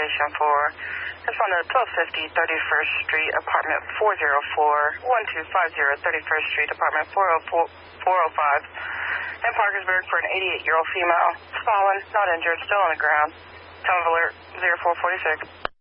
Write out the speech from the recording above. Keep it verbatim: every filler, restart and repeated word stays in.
Station four. It's on the twelve fifty thirty-first Street, apartment four oh four, one two five zero thirty-first Street, apartment four oh four, four oh five. In Parkersburg for an eighty-eight-year-old female. Fallen, not injured, still on the ground. Time of alert zero four forty-six.